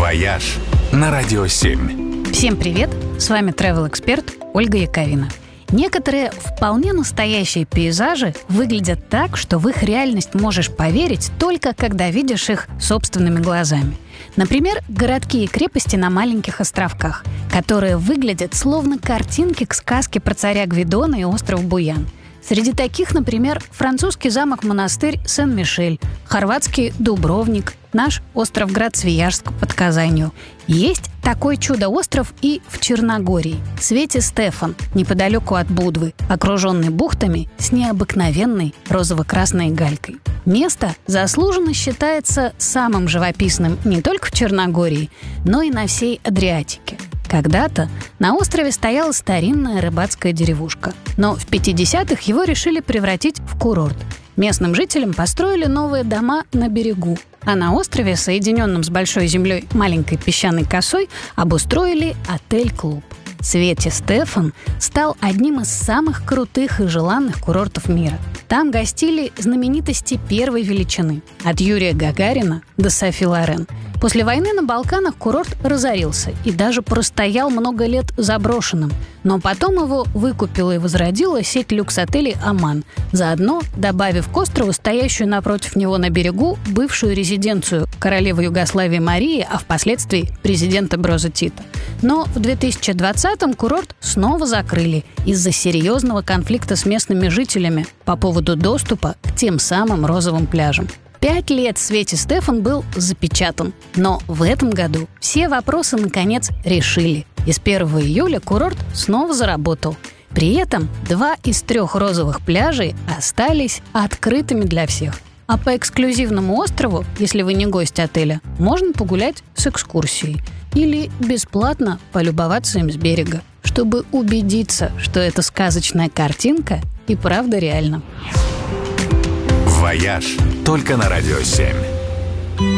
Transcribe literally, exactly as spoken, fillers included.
«Вояж» на Радио семь. Всем привет! С вами travel-эксперт Ольга Яковина. Некоторые вполне настоящие пейзажи выглядят так, что в их реальность можешь поверить только когда видишь их собственными глазами. Например, городки и крепости на маленьких островках, которые выглядят словно картинки к сказке про царя Гвидона и остров Буян. Среди таких, например, французский замок-монастырь Сен-Мишель, хорватский Дубровник, наш остров Град-Свияжск под Казанью. Есть такой чудо-остров и в Черногории, Свети-Стефан, неподалеку от Будвы, окруженный бухтами с необыкновенной розово-красной галькой. Место заслуженно считается самым живописным не только в Черногории, но и на всей Адриатике. Когда-то на острове стояла старинная рыбацкая деревушка, но в пятидесятых его решили превратить в курорт. Местным жителям построили новые дома на берегу, а на острове, соединенном с большой землей маленькой песчаной косой, обустроили отель-клуб. Свети-Стефан стал одним из самых крутых и желанных курортов мира. Там гостили знаменитости первой величины – от Юрия Гагарина до Софи Лорен. После войны на Балканах курорт разорился и даже простоял много лет заброшенным. Но потом его выкупила и возродила сеть люкс-отелей «Оман», заодно добавив к острову стоящую напротив него на берегу бывшую резиденцию королевы Югославии Марии, а впоследствии президента Броза Тита. Но в две тысячи двадцатом курорт снова закрыли из-за серьезного конфликта с местными жителями по поводу доступа к тем самым розовым пляжам. Пять лет Свети-Стефан был запечатан, но в этом году все вопросы наконец решили. И с первого июля курорт снова заработал. При этом два из трех розовых пляжей остались открытыми для всех. А по эксклюзивному острову, если вы не гость отеля, можно погулять с экскурсией или бесплатно полюбоваться им с берега, чтобы убедиться, что эта сказочная картинка и правда реальна. «Вояж» только на Радио семь.